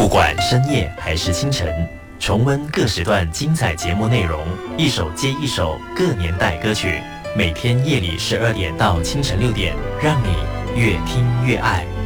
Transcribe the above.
不管深夜还是清晨，重温各时段精彩节目内容，一首接一首各年代歌曲，每天夜里12点到清晨6点，让你越听越爱。